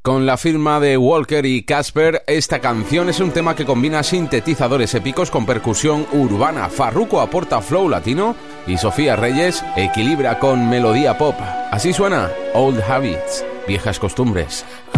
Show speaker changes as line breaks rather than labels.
con la firma de Walker y Casper. Esta canción es un tema que combina sintetizadores épicos con percusión urbana. Farruko aporta flow latino y Sofía Reyes equilibra con melodía pop. Así suena Old Habits, viejas costumbres.